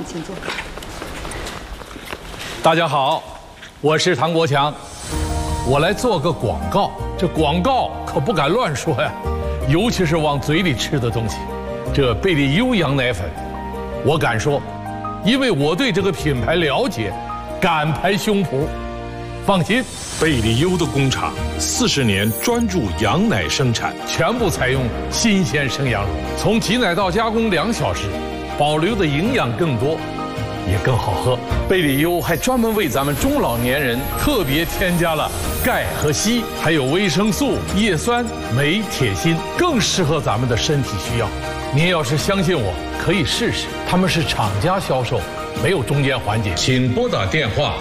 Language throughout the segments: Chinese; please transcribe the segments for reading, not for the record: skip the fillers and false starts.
请坐。 大家好，我是唐国强，我来做个广告。这广告可不敢乱说呀，尤其是往嘴里吃的东西。这贝利优羊奶粉，我敢说，因为我对这个品牌了解，敢拍胸脯。放心， 贝利优的工厂40年专注羊奶生产， 全部采用新鲜生羊乳，从挤奶到加工2小时，保留的营养更多，也更好喝。贝利优还专门为咱们中老年人特别添加了钙和硒，还有维生素、叶酸、镁、铁、锌，更适合咱们的身体需要。您要是相信我，可以试试。他们是厂家销售，没有中间环节。 请拨打电话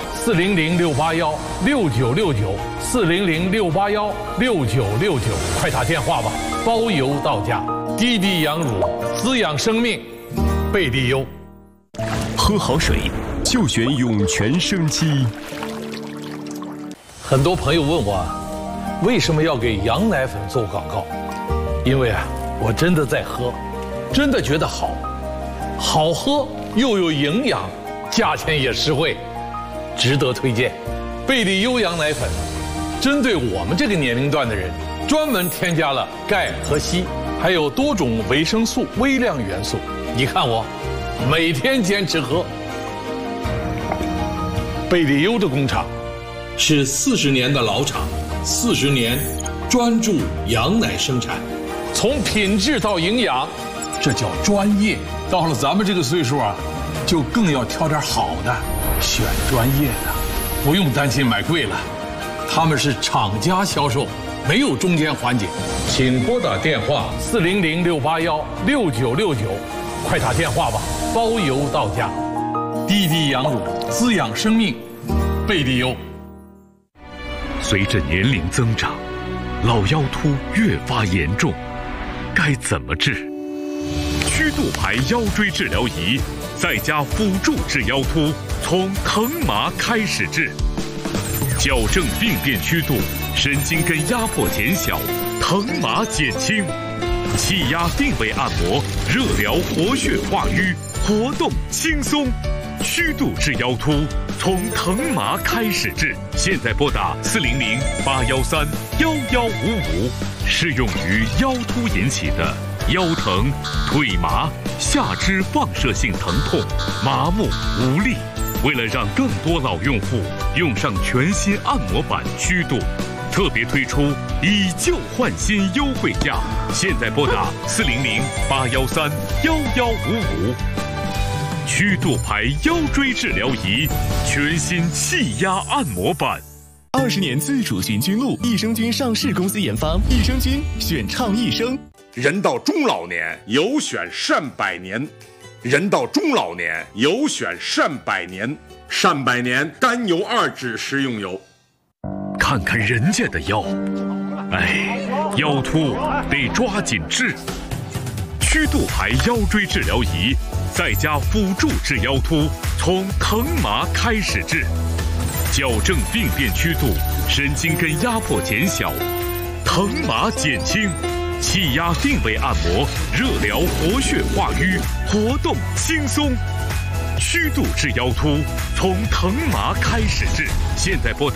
400-681-6969，400-681-6969，快打电话吧，包邮到家。滴滴羊乳，滋养生命，贝利优。 喝好水就选涌泉生机。 很多朋友问我，为什么要给羊奶粉做广告？因为我真的在喝，真的觉得好喝又有营养，价钱也实惠，值得推荐。贝利优羊奶粉针对我们这个年龄段的人，专门添加了钙和硒，还有多种维生素、微量元素。你看我每天坚持喝。贝利优的工厂是40年的老厂，40年专注羊奶生产，从品质到营养，这叫专业。到了咱们这个岁数就更要挑点好的，选专业的，不用担心买贵了。他们是厂家销售，没有中间环节。 请拨打电话 400-681-6969，快打电话吧，包邮到家。滴滴羊乳，滋养生命，贝利优。 随着年龄增长，老腰突越发严重，该怎么治？曲度牌腰椎治疗仪，再加辅助治腰突，从疼麻开始治，矫正病变曲度，神经根压迫减小，疼麻减轻，气压定位按摩，热疗活血化瘀，活动轻松。曲度治腰突，从疼麻开始治。现在拨打400-813-1155，适用于腰突引起的腰疼、腿麻、下肢放射性疼痛、麻木无力。为了让更多老用户用上全新按摩板曲度，特别推出以旧换新优惠价。现在拨打400-813-1155。曲度牌腰椎治疗仪，全新气压按摩板。 20年自主循菌露，益生菌上市公司研发，益生菌选倡益生。 人到中老年，有选善百年。人到中老年，有选善百年。善百年甘油2酯食用油。 看看人家的腰，腰突得抓紧治。曲度牌腰椎治疗仪，再加辅助治腰突，从疼麻开始治，矫正病变曲度，神经根压迫减小，疼麻减轻，气压定位按摩，热疗活血化瘀，活动轻松。曲度治腰突，从疼麻开始治。现在拨打